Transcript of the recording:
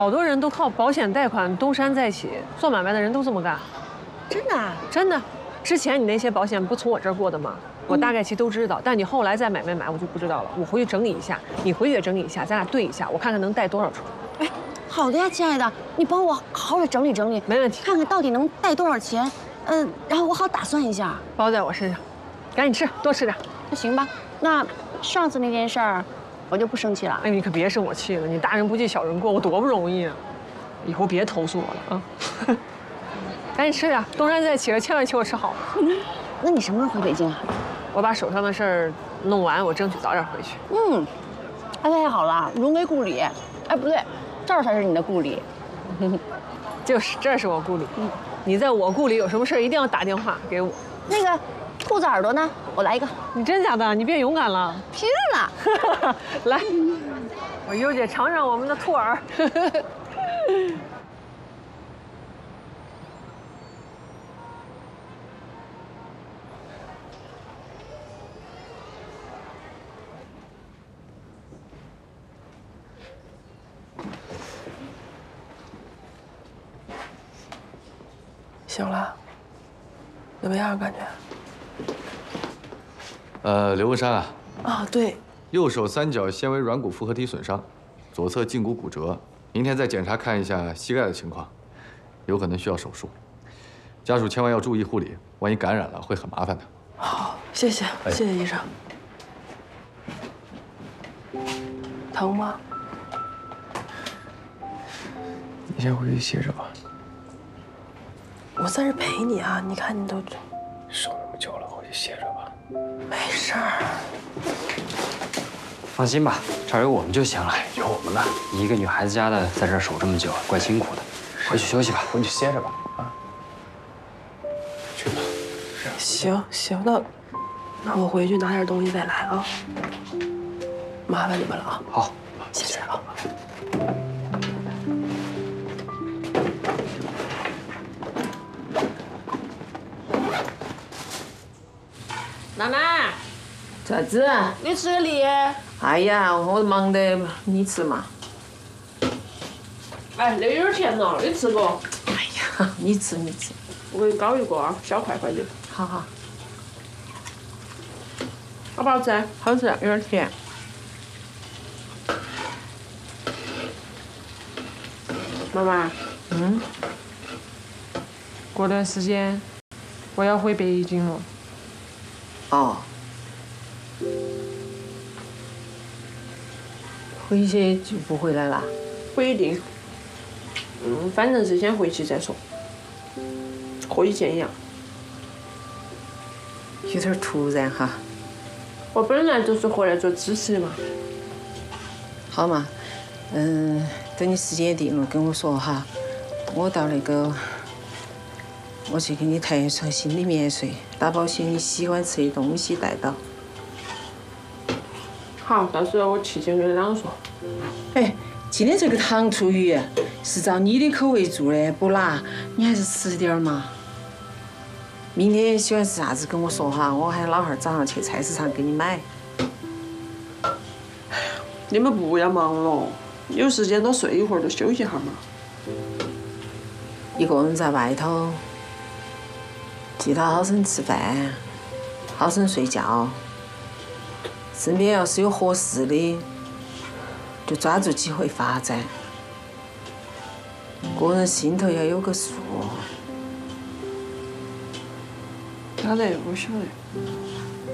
好多人都靠保险贷款东山再起，做买卖的人都这么干。 真的啊？ 真的。之前你那些保险不从我这儿过的吗？我大概其都知道，但你后来再买没买，我就不知道了。我回去整理一下，你回去也整理一下，咱俩对一下，我看看能贷多少出。 哎，好的呀，亲爱的，你帮我好好的整理整理， 没问题， 看看到底能贷多少钱，然后我好打算一下。 包在我身上，赶紧吃，多吃点。 那行吧，那上次那件事儿，我就不生气了。 哎，你可别生我气了，你大人不计小人过，我多不容易啊！以后别投诉我了啊！赶紧吃点，东山再起了，千万请我吃好。 那你什么时候回北京啊？ 我把手上的事儿弄完，我争取早点回去。 哎，太好了，荣归故里。哎，不对，这儿才是你的故里。 就是这是我故里。你在我故里有什么事一定要打电话给我。 那个兔子耳朵呢？我来一个。 你真假的？你变勇敢了？ 拼了！ 来，我优姐尝尝我们的兔耳。 醒了，怎么样感觉？ 刘文山啊。 啊，对。 右手三角纤维软骨复合体损伤，左侧胫骨骨折。明天再检查看一下膝盖的情况，有可能需要手术。家属千万要注意护理，万一感染了会很麻烦的。 好，谢谢，谢谢医生。疼吗？ 你先回去歇着吧。 我在这陪你啊！你看你都守那么久了，回去歇着吧。 没事儿。 放心吧，这儿有我们就行了。 有我们呢。 一个女孩子家的，在这儿守这么久，怪辛苦的。回去休息吧， 回去歇着吧。啊，去吧。 行，那我回去拿点东西再来啊。麻烦你们了啊。 好， 谢谢啊。 奶奶， 咋子？ 你吃个梨。 哎呀，我忙得，你吃嘛。 哎，那有点甜了，你吃过？ 哎呀，你吃。 我给你搞一个啊，小块块的。 好好。 好不好吃？ 好吃，有点甜。 妈妈。过段时间我要回北京了。 哦。回去就不回来了？ 不一定。反正是先回去再说。和以前一样。 有点突然哈。 我本来就是回来做支持的嘛。 好嘛，等你时间定了跟我说哈，我到那个，我去给你谈一双新的棉穗，打包些你喜欢吃的东西带到。 好，到时候我提前跟你两个说。 哎，今天这个糖醋鱼是照你的口味做的，不辣，你还是吃点嘛。明天喜欢吃啥子跟我说哈，我喊老汉儿早上去菜市场给你买。 你们不要忙了，有时间多睡一会儿，多休息一下嘛。 一个人在外头，记得好生吃饭，好生睡觉。身边要是有合适的，就抓住机会发展。个人心头要有个数。 晓得，我晓得。